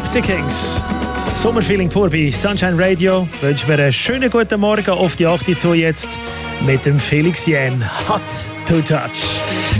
Gypsy Kings. Sommerfeeling pur bei Sunshine Radio. Wünschen wir einen schönen guten Morgen auf die 8 zu jetzt mit dem Felix Jähn. Hot to touch.